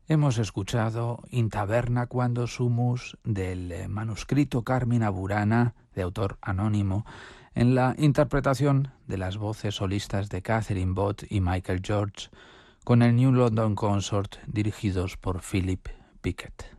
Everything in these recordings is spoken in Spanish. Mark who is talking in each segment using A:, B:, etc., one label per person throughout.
A: Hemos escuchado In Taberna Quando Sumus del manuscrito Carmina Burana, de autor anónimo, en la interpretación de las voces solistas de Catherine Bott y Michael George, con el New London Consort dirigidos por Philip Pickett.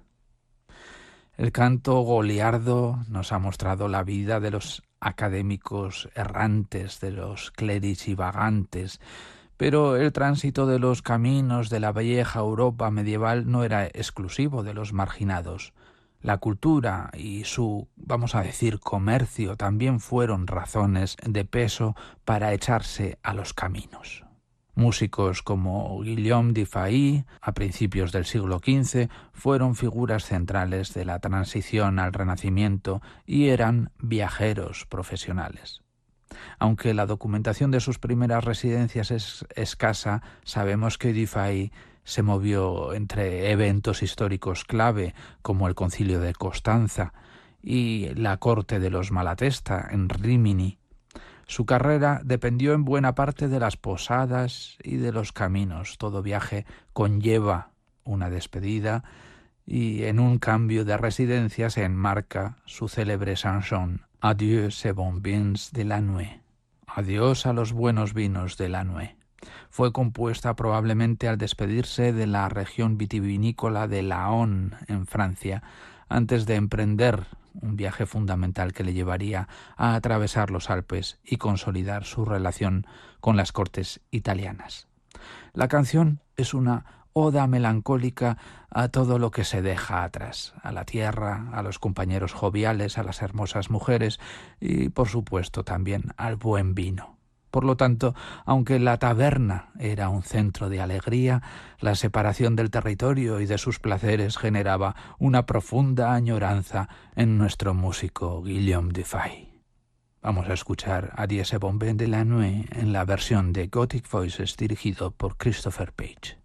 A: El canto goliardo nos ha mostrado la vida de los académicos errantes, de los clérigos y vagantes, pero el tránsito de los caminos de la vieja Europa medieval no era exclusivo de los marginados. La cultura y su, vamos a decir, comercio también fueron razones de peso para echarse a los caminos. Músicos como Guillaume Dufay, a principios del siglo XV, fueron figuras centrales de la transición al Renacimiento y eran viajeros profesionales. Aunque la documentación de sus primeras residencias es escasa, sabemos que Dufay se movió entre eventos históricos clave como el Concilio de Constanza y la corte de los Malatesta en Rímini. Su carrera dependió en buena parte de las posadas y de los caminos. Todo viaje conlleva una despedida y en un cambio de residencia se enmarca su célebre chanson Adieu ces bons vins de la nuit. Adiós a los buenos vinos de la nuit. Fue compuesta probablemente al despedirse de la región vitivinícola de Laon, en Francia, antes de emprender un viaje fundamental que le llevaría a atravesar los Alpes y consolidar su relación con las cortes italianas. La canción es una oda melancólica a todo lo que se deja atrás, a la tierra, a los compañeros joviales, a las hermosas mujeres y, por supuesto, también al buen vino. Por lo tanto, aunque la taberna era un centro de alegría, la separación del territorio y de sus placeres generaba una profunda añoranza en nuestro músico Guillaume Dufay. Vamos a escuchar Adieu ces bons vins de la nuit en la versión de Gothic Voices dirigido por Christopher Page.